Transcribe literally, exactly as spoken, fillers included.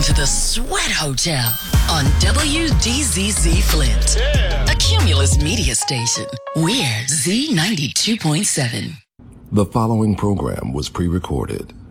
into the Sweat Hotel on W D Z Z Flint, yeah. A Cumulus media station. We're Z ninety-two point seven. The following program was pre-recorded.